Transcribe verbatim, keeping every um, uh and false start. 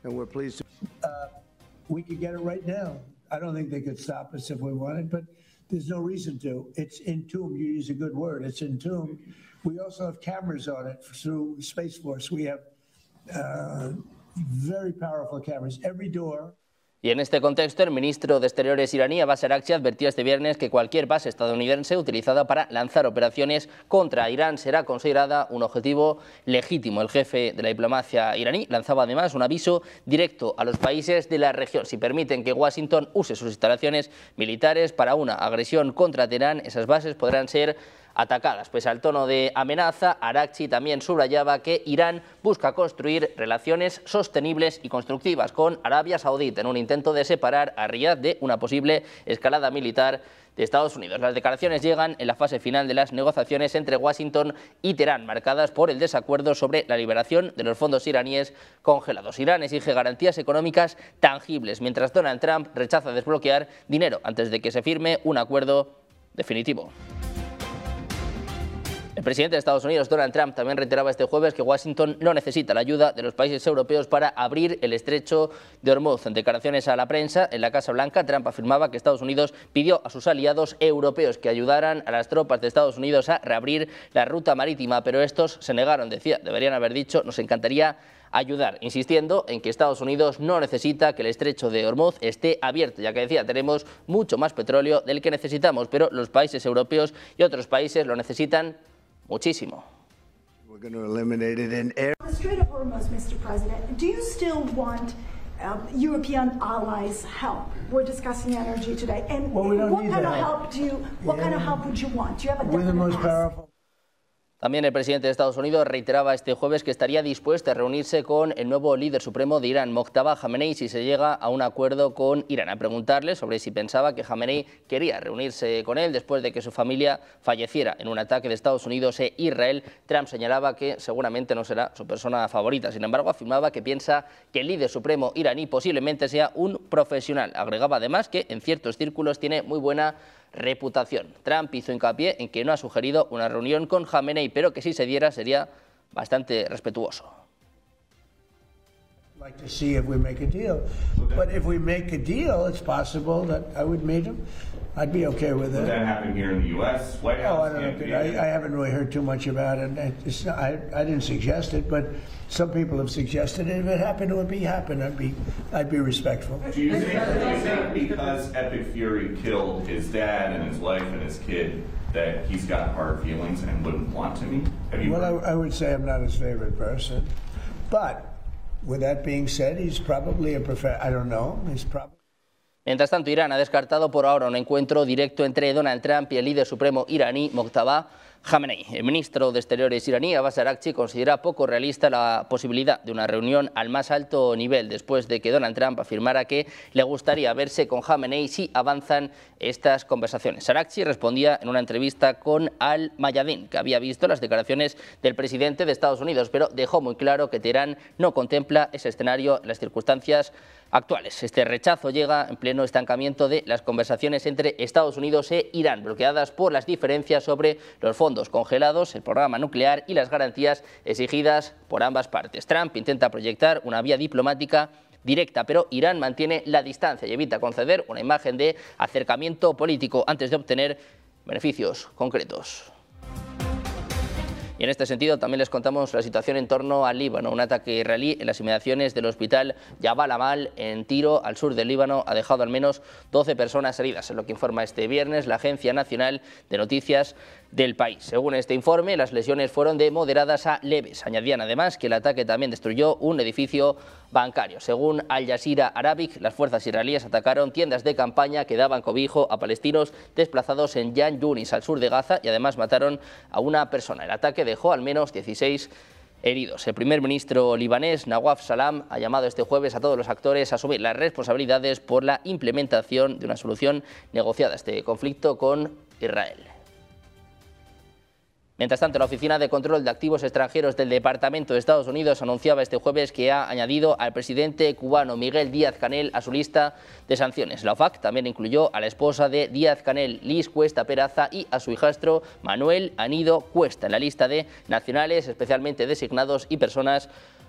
and we're pleased to. Uh, we could get it right now. I don't think they could stop us if we wanted, but there's no reason to. It's entombed. You use a good word. It's entombed. We also have cameras on it through Space Force. We have uh, very powerful cameras. Every door. Y en este contexto, el ministro de Exteriores iraní, Abbas Araghchi, advirtió este viernes que cualquier base estadounidense utilizada para lanzar operaciones contra Irán será considerada un objetivo legítimo. El jefe de la diplomacia iraní lanzaba además un aviso directo a los países de la región. Si permiten que Washington use sus instalaciones militares para una agresión contra Teherán, esas bases podrán ser atacadas. Pues al tono de amenaza, Araghchi también subrayaba que Irán busca construir relaciones sostenibles y constructivas con Arabia Saudita en un intento de separar a Riad de una posible escalada militar de Estados Unidos. Las declaraciones llegan en la fase final de las negociaciones entre Washington y Teherán, marcadas por el desacuerdo sobre la liberación de los fondos iraníes congelados. Irán exige garantías económicas tangibles, mientras Donald Trump rechaza desbloquear dinero antes de que se firme un acuerdo definitivo. El presidente de Estados Unidos, Donald Trump, también reiteraba este jueves que Washington no necesita la ayuda de los países europeos para abrir el estrecho de Hormuz. En declaraciones a la prensa en la Casa Blanca, Trump afirmaba que Estados Unidos pidió a sus aliados europeos que ayudaran a las tropas de Estados Unidos a reabrir la ruta marítima, pero estos se negaron. Decía, deberían haber dicho, nos encantaría ayudar, insistiendo en que Estados Unidos no necesita que el estrecho de Hormuz esté abierto, ya que decía, tenemos mucho más petróleo del que necesitamos, pero los países europeos y otros países lo necesitan muchísimo. We're going to eliminate it in air. On the Strait of Hormuz, Mister President, do you still want um, European allies' help? We're discussing energy today, and well, we don't what need kind of help. help do you? What yeah. kind of help would you want? Do you have a We're the most ask? powerful. También el presidente de Estados Unidos reiteraba este jueves que estaría dispuesto a reunirse con el nuevo líder supremo de Irán, Mojtaba Khamenei, si se llega a un acuerdo con Irán. A preguntarle sobre si pensaba que Khamenei quería reunirse con él después de que su familia falleciera en un ataque de Estados Unidos e Israel, Trump señalaba que seguramente no será su persona favorita. Sin embargo, afirmaba que piensa que el líder supremo iraní posiblemente sea un profesional. Agregaba además que en ciertos círculos tiene muy buena reputación. Trump hizo hincapié en que no ha sugerido una reunión con Khamenei, pero que si se diera sería bastante respetuoso. Like to see if we make a deal, but if we make a deal, it's possible that I would meet him. I'd be okay with Would it. that happen here in the U S? White House? Oh, I don't know. I, I haven't really heard too much about it. It's not, I, I didn't suggest it, but some people have suggested it. If it happened, it would be happen. I'd be, I'd be respectful. Do you think, do you think because Epic Fury killed his dad and his wife and his kid that he's got hard feelings and wouldn't want to meet? Have you well, I, I would say I'm not his favorite person, but with that being said, he's probably a prof- I don't know. He's probably. Mientras tanto, Irán ha descartado por ahora un encuentro directo entre Donald Trump y el líder supremo iraní, Mojtaba Khamenei. El ministro de Exteriores iraní, Abbas Araghchi, considera poco realista la posibilidad de una reunión al más alto nivel después de que Donald Trump afirmara que le gustaría verse con Khamenei si avanzan estas conversaciones. Araghchi respondía en una entrevista con Al Mayadin, que había visto las declaraciones del presidente de Estados Unidos, pero dejó muy claro que Teherán no contempla ese escenario en las circunstancias actuales. Este rechazo llega en pleno estancamiento de las conversaciones entre Estados Unidos e Irán, bloqueadas por las diferencias sobre los fondos congelados, el programa nuclear y las garantías exigidas por ambas partes. Trump intenta proyectar una vía diplomática directa, pero Irán mantiene la distancia y evita conceder una imagen de acercamiento político antes de obtener beneficios concretos. Y en este sentido también les contamos la situación en torno al Líbano. Un ataque israelí en las inmediaciones del hospital Jabal Amal en Tiro, al sur del Líbano, ha dejado al menos doce personas heridas, es lo que informa este viernes la Agencia Nacional de Noticias del país. Según este informe, las lesiones fueron de moderadas a leves. Añadían además que el ataque también destruyó un edificio bancario. Según Al Jazeera Arabic, las fuerzas israelíes atacaron tiendas de campaña que daban cobijo a palestinos desplazados en Yan Yunis, al sur de Gaza, y además mataron a una persona. El ataque dejó al menos dieciséis heridos. El primer ministro libanés, Nawaf Salam, ha llamado este jueves a todos los actores a asumir las responsabilidades por la implementación de una solución negociada a este conflicto con Israel. Mientras tanto, la Oficina de Control de Activos Extranjeros del Departamento de Estados Unidos anunciaba este jueves que ha añadido al presidente cubano Miguel Díaz-Canel a su lista de sanciones. La OFAC también incluyó a la esposa de Díaz-Canel, Liz Cuesta Peraza, y a su hijastro Manuel Anido Cuesta en la lista de nacionales especialmente designados y personas